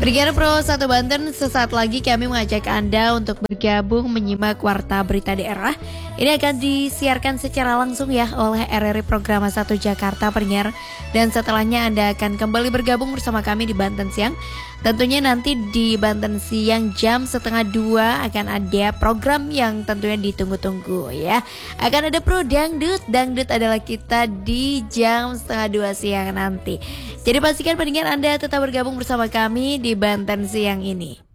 Pendengar Pro 1 Banten, sesaat lagi kami mengajak Anda untuk bergabung menyimak Warta Berita Daerah. Ini akan disiarkan secara langsung ya oleh RRI Programa 1 Jakarta pendengar. Dan setelahnya Anda akan kembali bergabung bersama kami di Banten Siang. Tentunya nanti di Banten Siang jam 1:30 akan ada program yang tentunya ditunggu-tunggu ya. Akan ada Pro Dangdut. Dangdut adalah kita di jam 1:30 siang nanti. Jadi pastikan pendengar Anda tetap bergabung bersama kami di Banten Siang ini.